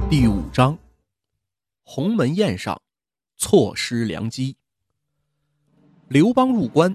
第5章，鸿门宴上错失良机。刘邦入关，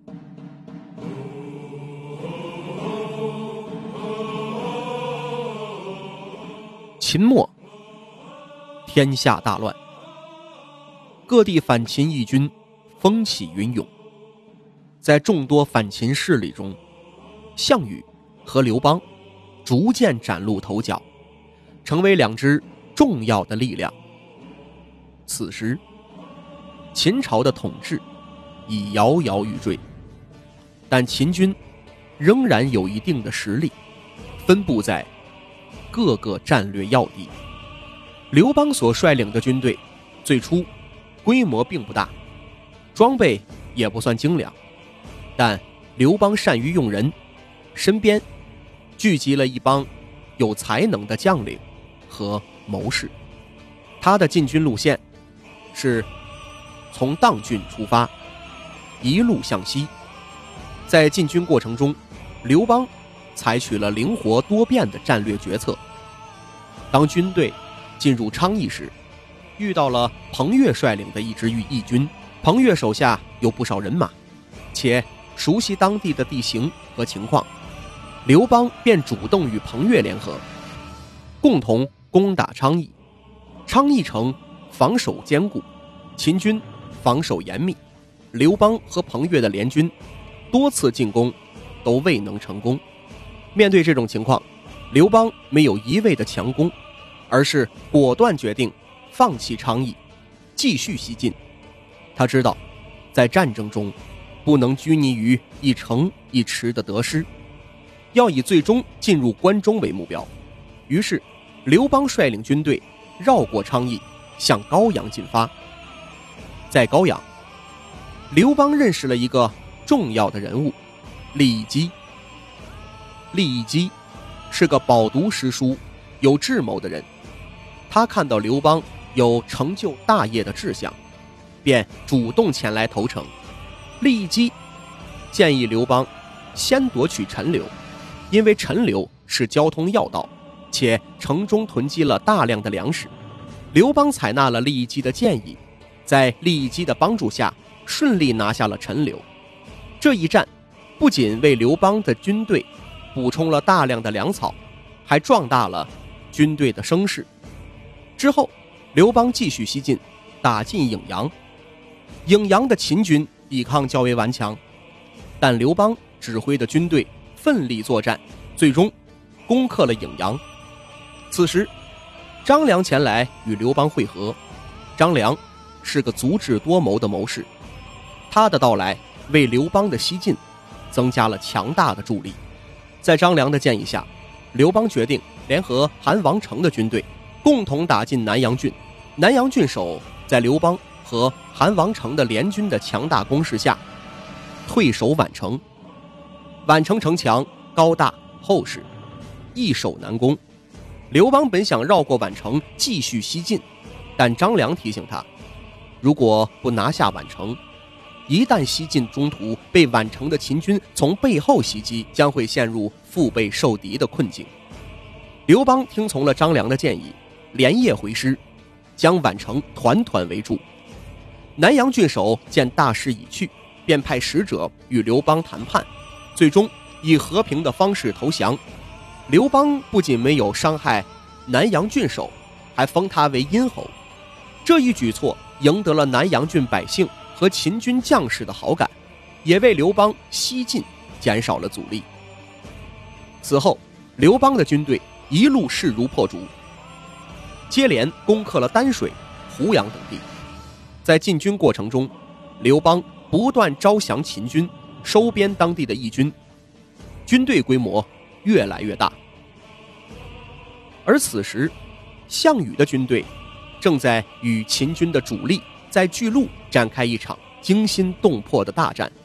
秦末天下大乱，各地反秦义军风起云涌。在众多反秦势力中，项羽和刘邦逐渐崭露头角，成为2支重要的力量。此时秦朝的统治已摇摇欲坠，但秦军仍然有一定的实力，分布在各个战略要地。刘邦所率领的军队最初规模并不大，装备也不算精良，但刘邦善于用人，身边聚集了一帮有才能的将领和谋士。他的进军路线是从砀郡出发，一路向西。在进军过程中，刘邦采取了灵活多变的战略决策。当军队进入昌邑时，遇到了彭越率领的一支义军。彭越手下有不少人马，且熟悉当地的地形和情况，刘邦便主动与彭越联合，共同攻打昌邑。昌邑城防守坚固，秦军防守严密，刘邦和彭越的联军多次进攻都未能成功。面对这种情况，刘邦没有一味的强攻，而是果断决定放弃昌邑，继续西进。他知道在战争中不能拘泥于一城一池的得失，要以最终进入关中为目标。于是刘邦率领军队绕过昌邑，向高阳进发。在高阳，刘邦认识了一个重要的人物利基。利基是个饱读诗书、有智谋的人，他看到刘邦有成就大业的志向，便主动前来投诚。利基建议刘邦先夺取陈留，因为陈留是交通要道，且城中囤积了大量的粮食。刘邦采纳了利基的建议，在利基的帮助下顺利拿下了陈留。这一战不仅为刘邦的军队补充了大量的粮草，还壮大了军队的声势。之后刘邦继续西进，打进颍阳。颍阳的秦军抵抗较为顽强，但刘邦指挥的军队奋力作战，最终攻克了颍阳。此时张良前来与刘邦会合。张良是个足智多谋的谋士，他的到来为刘邦的西进增加了强大的助力。在张良的建议下，刘邦决定联合韩王成的军队共同打进南阳郡。南阳郡守在刘邦和韩王成的联军的强大攻势下退守宛城。宛城城墙高大厚实，易守难攻。刘邦本想绕过宛城继续西进，但张良提醒他，如果不拿下宛城，一旦西进中途被宛城的秦军从背后袭击，将会陷入腹背受敌的困境。刘邦听从了张良的建议，连夜回师，将宛城团团围住。南阳郡守见大势已去，便派使者与刘邦谈判，最终以和平的方式投降。刘邦不仅没有伤害南阳郡守，还封他为殷侯。这一举措赢得了南阳郡百姓和秦军将士的好感，也为刘邦西进减少了阻力。此后刘邦的军队一路势如破竹，接连攻克了丹水、湖阳等地。在进军过程中，刘邦不断招降秦军，收编当地的义军，军队规模越来越大。而此时项羽的军队正在与秦军的主力在巨鹿展开一场惊心动魄的大战。